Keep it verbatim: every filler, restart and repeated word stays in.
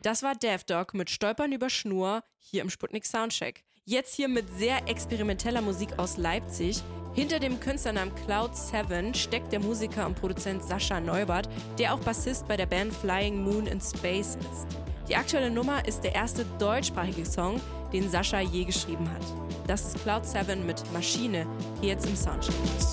Das war Daft Dog mit Stolpern über Schnur hier im Sputnik Soundcheck. Jetzt hier mit sehr experimenteller Musik aus Leipzig. Hinter dem Künstlernamen Cloud Seven steckt der Musiker und Produzent Sascha Neubert, der auch Bassist bei der Band Flying Moon in Space ist. Die aktuelle Nummer ist der erste deutschsprachige Song, den Sascha je geschrieben hat. Das ist Cloud Seven mit Maschine, hier jetzt im Soundcheck.